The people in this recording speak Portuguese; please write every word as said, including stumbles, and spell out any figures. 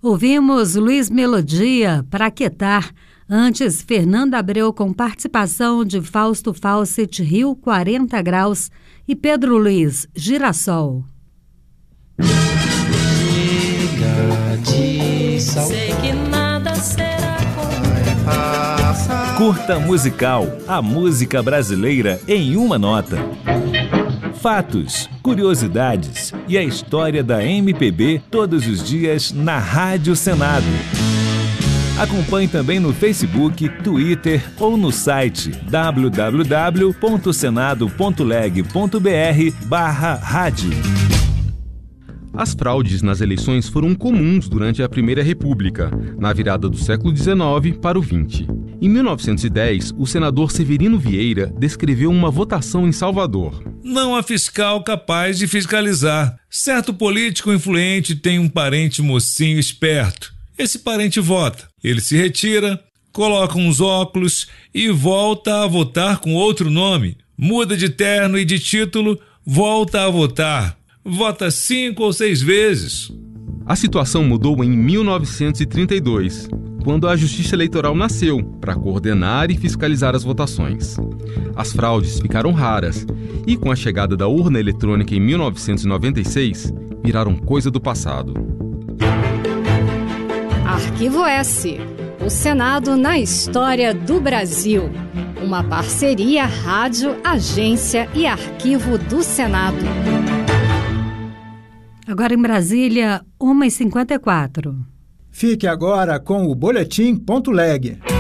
Ouvimos Luiz Melodia, Pra Quietar. Antes, Fernanda Abreu com participação de Fausto Fawcett, Rio quarenta graus, e Pedro Luiz, Girassol. Sei que nada será como Curta Musical, a música brasileira em uma nota. Fatos, curiosidades e a história da M P B todos os dias na Rádio Senado. Acompanhe também no Facebook, Twitter ou no site w w w ponto senado ponto leg ponto b r barra rádio. As fraudes nas eleições foram comuns durante a Primeira República, na virada do século dezenove para o vinte. Em mil novecentos e dez, o senador Severino Vieira descreveu uma votação em Salvador. Não há fiscal capaz de fiscalizar. Certo político influente tem um parente mocinho esperto. Esse parente vota. Ele se retira, coloca uns óculos e volta a votar com outro nome. Muda de terno e de título, volta a votar. Vota cinco ou seis vezes. A situação mudou em mil novecentos e trinta e dois, quando a Justiça Eleitoral nasceu para coordenar e fiscalizar as votações. As fraudes ficaram raras e, com a chegada da urna eletrônica em mil novecentos e noventa e seis, viraram coisa do passado. Arquivo S, o Senado na história do Brasil. Uma parceria Rádio, Agência e Arquivo do Senado. Agora em Brasília, uma e cinquenta e quatro. Fique agora com o Boletim Ponto Leg.